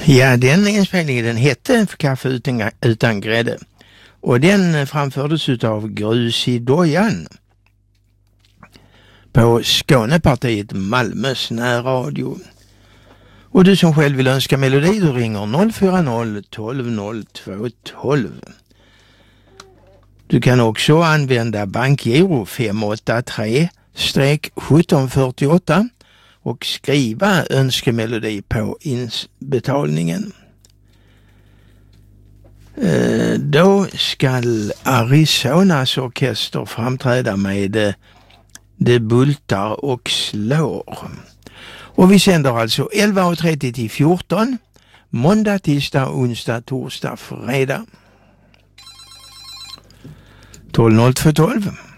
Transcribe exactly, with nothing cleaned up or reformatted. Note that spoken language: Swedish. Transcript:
Ja, den inspelningen den hette Kaffe utan, utan grädde och den framfördes av Grus i dojan på Skånepartiet Malmös närradio. Och du som själv vill önska melodi, du ringer noll fyra noll tolv noll två tolv. Du kan också använda bankgiro fem åtta tre sjutton fyrtioåtta och skriva önskemelodi på inbetalningen. Eh, då ska Arizonas orkester framträda med eh, Det bultar och slår. Och vi sänder alltså elva trettio till fjorton, måndag, tisdag, onsdag, torsdag, fredag. tolv noll två tolv.